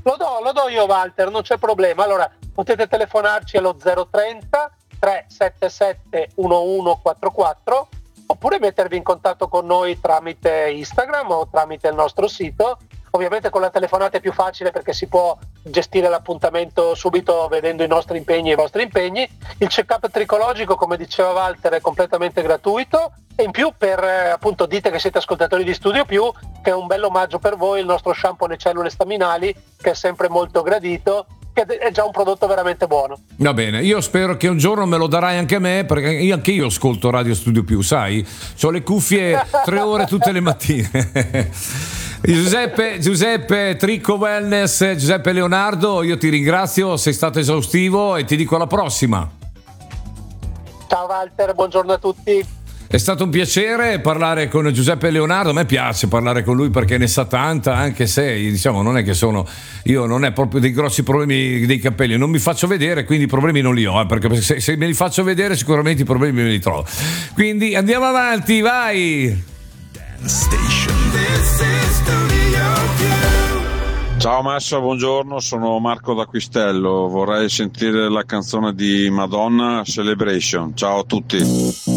Lo do io, Walter, non c'è problema. Allora, potete telefonarci allo 030 377 1144 oppure mettervi in contatto con noi tramite Instagram o tramite il nostro sito. Ovviamente con la telefonata è più facile perché si può gestire l'appuntamento subito vedendo i nostri impegni e i vostri impegni. Il check-up tricologico, come diceva Walter, è completamente gratuito e in più appunto dite che siete ascoltatori di Studio Più, che è un bel omaggio per voi, il nostro shampoo alle cellule staminali, che è sempre molto gradito, che è già un prodotto veramente buono. Va bene, io spero che un giorno me lo darai anche a me, perché anche io ascolto Radio Studio Più, sai? C'ho le cuffie 3 ore tutte le mattine. Giuseppe Tricco Wellness, Giuseppe Leonardo, io ti ringrazio, sei stato esaustivo e ti dico alla prossima. Ciao Walter, buongiorno a tutti. È stato un piacere parlare con Giuseppe Leonardo, a me piace parlare con lui perché ne sa tanta, anche se diciamo non è che io non è proprio dei grossi problemi dei capelli, non mi faccio vedere, quindi i problemi non li ho, perché se me li faccio vedere sicuramente i problemi me li trovo. Quindi andiamo avanti, vai! Ciao Massa, buongiorno, sono Marco d'Acquistello, vorrei sentire la canzone di Madonna, Celebration. Ciao a tutti.